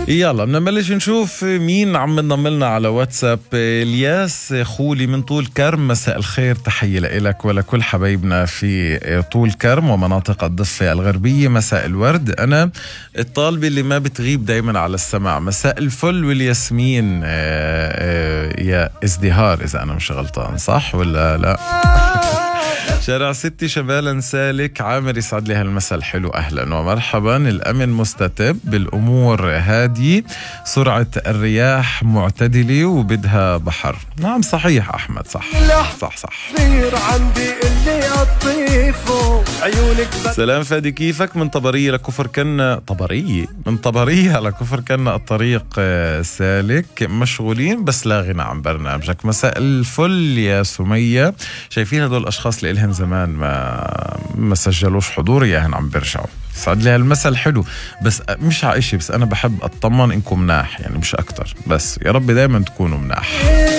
يلا بدنا نبلش نشوف مين عم ينضم لنا على واتساب. الياس خولي من طول كرم، مساء الخير، تحية لك ولكل حبايبنا في طول كرم ومناطق الضفة الغربية. مساء الورد، أنا الطالبة اللي ما بتغيب دايما على السماع. مساء الفل والياسمين يا ازدهار، إذا أنا مش غلطان صح ولا لا؟ شارع 6 شمالا سالك، عامر يسعد لي هالمساء الحلو، أهلا ومرحبا. الأمن مستتب، بالأمور هادي، سرعة الرياح معتدلة وبدها بحر. نعم صحيح أحمد، صح. سلام فادي، كيفك؟ من طبرية لكفر كنا، من طبرية لكفر كنا الطريق سالك، مشغولين بس لا غنى عن برنامجك. مساء الفل يا سمية. شايفين هدول الأشخاص اللي إلهن زمان ما سجلوش حضور، ياهن عم بيرجعوا. سعد لي هالمساء الحلو، بس مش عايشي، بس أنا بحب أطمن إنكم مناح، يعني مش أكتر، بس يا رب دايما تكونوا مناح.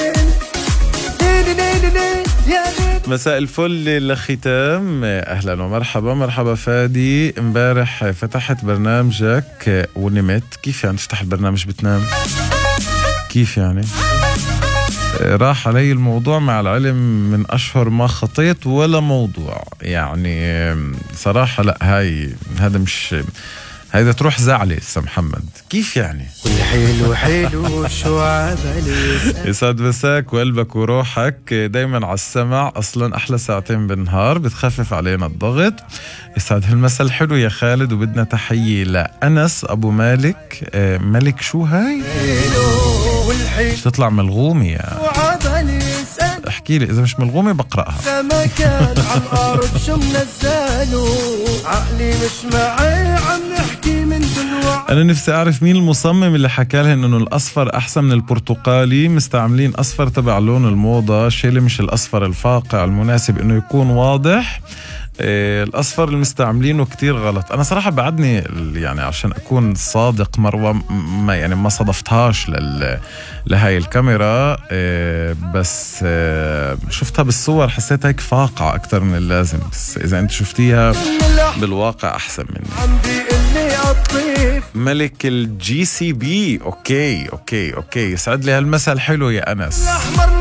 مساء الفل لختام، أهلا ومرحبا. مرحبا فادي، امبارح فتحت برنامجك ونمت. كيف يعني تفتح البرنامج بتنام؟ كيف يعني؟ راح علي الموضوع، مع العلم من أشهر ما خطيت ولا موضوع، يعني صراحة لا، هذا مش، هيدا تروح زعلي سا محمد. كيف يعني؟ كل حلو شو عملي. يسعد مساك وقلبك وروحك دايما على السمع، اصلا احلى ساعتين بالنهار بتخفف علينا الضغط. يسعد هالمساء الحلو يا خالد، وبدنا تحية لأنس ابو مالك. ملك شو هاي؟ مش تطلع ملغومة يا احكي لي، اذا مش ملغومة بقرأها. مكان عم أرد شو منزلو، عقلي مش معي عم نحكي من دلوقتي. أنا نفسي أعرف مين المصمم اللي حكى لهم إنه الأصفر أحسن من البرتقالي. مستعملين أصفر تبع لون الموضة، شيء اللي مش الأصفر الفاقع المناسب إنه يكون واضح. الأصفر اللي مستعملينه كتير غلط. أنا صراحة بعدني يعني عشان أكون صادق مروة ما صدفتهاش لهاي الكاميرا، بس شفتها بالصور حسيت هيك فاقعة أكتر من اللازم، بس إذا أنت شفتيها بالواقع أحسن مني. ملك الGCB. أوكي يسعد لي هالمساء الحلو يا أنس.